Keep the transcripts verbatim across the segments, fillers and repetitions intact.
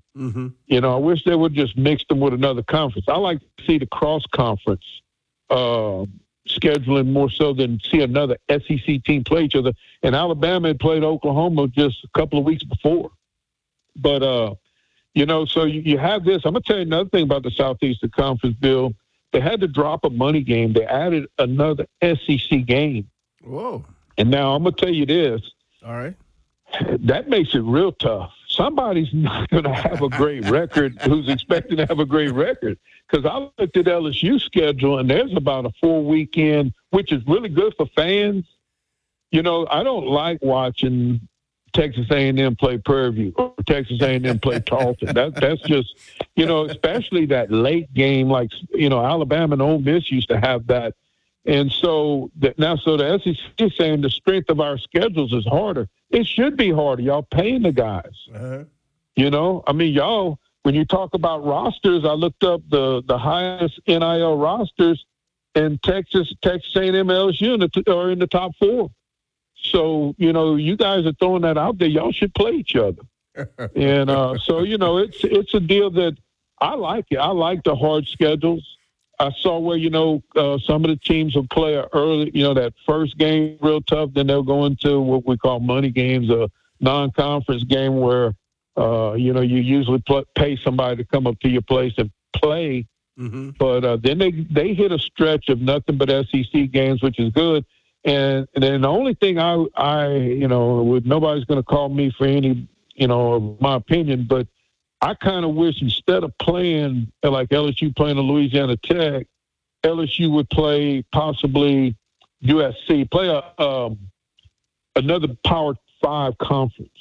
Mm-hmm. You know, I wish they would just mix them with another conference. I like to see the cross conference uh, scheduling more so than see another S E C team play each other. And Alabama had played Oklahoma just a couple of weeks before. But, uh, you know, so you, you have this. I'm going to tell you another thing about the Southeastern Conference, Bill. They had to drop a money game. They added another S E C game. Whoa. And now I'm going to tell you this. All right. That makes it real tough. Somebody's not going to have a great record who's expecting to have a great record. Because I looked at L S U's schedule, and there's about a four weekend, which is really good for fans. You know, I don't like watching Texas A and M play Prairie View or Texas A and M play Tarleton. That, that's just, you know, especially that late game, like, you know, Alabama and Ole Miss used to have that. And so that now, so the S E C is saying the strength of our schedules is harder. It should be harder. Y'all paying the guys. Uh-huh. You know, I mean, y'all, when you talk about rosters, I looked up the, the highest N I L rosters, and Texas, Texas A and M, L S U in the, are in the top four. So, you know, you guys are throwing that out there. Y'all should play each other. and uh, so, you know, it's it's a deal that I like it. I like the hard schedules. I saw where, you know, uh, some of the teams will play a early, you know, that first game real tough. Then they'll go into what we call money games, a non-conference game where, uh, you know, you usually pl- pay somebody to come up to your place and play. Mm-hmm. But uh, then they, they hit a stretch of nothing but S E C games, which is good. And, and then the only thing I, I you know, would, nobody's going to call me for any, you know, my opinion, but I kind of wish instead of playing like L S U playing a Louisiana Tech, L S U would play possibly U S C, play a um, another Power Five conference.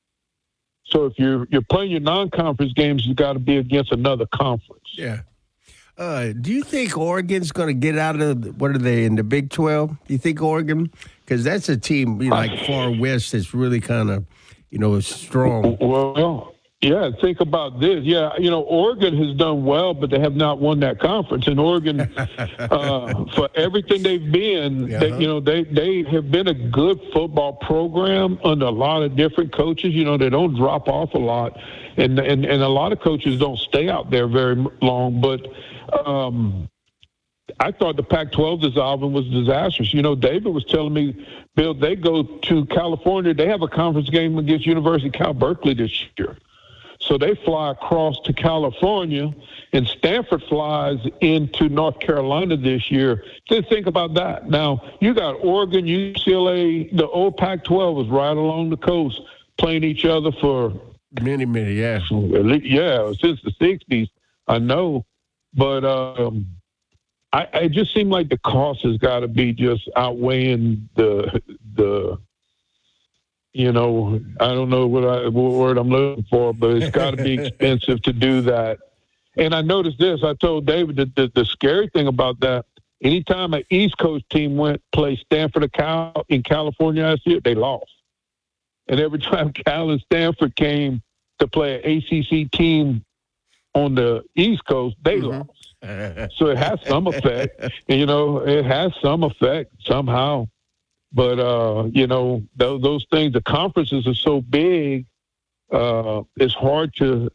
So if you're you're playing your non-conference games, you got to be against another conference. Yeah. Uh, do you think Oregon's going to get out of the, what are they in the Big twelve? Do you think Oregon? Because that's a team, you know, like far west that's really kind of, you know, strong. Well. Yeah, think about this. Yeah, you know, Oregon has done well, but they have not won that conference. And Oregon, uh, for everything they've been, uh-huh. they, you know, they, they have been a good football program under a lot of different coaches. You know, they don't drop off a lot, and and, and a lot of coaches don't stay out there very long. But um, I thought the Pac twelve dissolving was disastrous. You know, David was telling me, Bill, they go to California. They have a conference game against University of Cal Berkeley this year. So they fly across to California, and Stanford flies into North Carolina this year. Just think about that. Now, you got Oregon, U C L A, the old Pac twelve was right along the coast playing each other for many, many, yeah. Yeah, since the sixties, I know. But um, I, it just seemed like the cost has got to be just outweighing the the. You know, I don't know what, I, what word I'm looking for, but it's got to be expensive to do that. And I noticed this. I told David that the, the scary thing about that, anytime an East Coast team went play Stanford or Cal in California last year, they lost. And every time Cal and Stanford came to play an A C C team on the East Coast, they mm-hmm. lost. So it has some effect. And, you know, it has some effect somehow. But, uh, you know, those, those things, the conferences are so big, uh, it's hard to,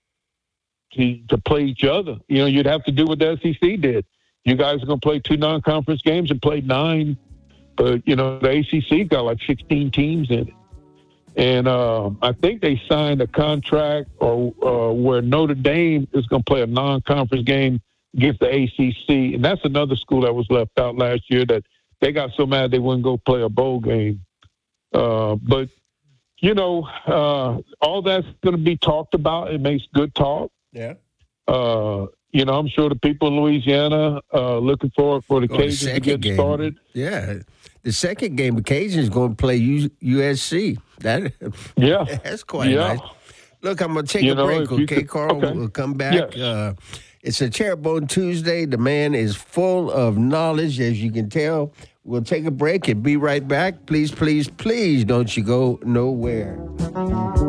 to to play each other. You know, you'd have to do what the S E C did. You guys are going to play two non-conference games and play nine. But, you know, the A C C got like sixteen teams in it. And uh, I think they signed a contract or uh, where Notre Dame is going to play a non-conference game against the A C C. And that's another school that was left out last year that they got so mad they wouldn't go play a bowl game. Uh, but, you know, uh, all that's going to be talked about. It makes good talk. Yeah. Uh, you know, I'm sure the people in Louisiana uh, looking forward for the oh, Cajuns the to get game. started. Yeah. The second game, the Cajuns going to play U- USC. That, yeah. That's quite yeah. nice. Look, I'm going to take you a know, break, okay, could, Carl? Okay. We'll come back. Yes. Uh, it's a Terrebonne Tuesday. The man is full of knowledge, as you can tell. We'll take a break and be right back. Please, please, please don't you go nowhere.